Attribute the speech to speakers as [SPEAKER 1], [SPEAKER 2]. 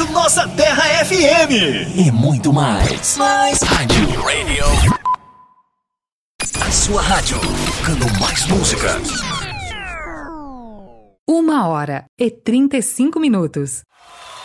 [SPEAKER 1] Rádio Nossa Terra FM. E muito mais. Rádio Radio. A sua rádio, tocando mais música.
[SPEAKER 2] 1h35.